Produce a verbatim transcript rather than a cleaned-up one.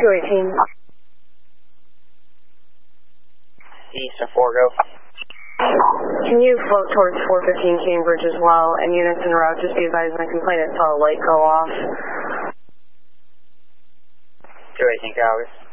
two eighteen. Eastern four, go. Can you float towards four fifteen Cambridge as well, and units en route, just be advised my complainant saw a light go off. two eighteen, Calgary.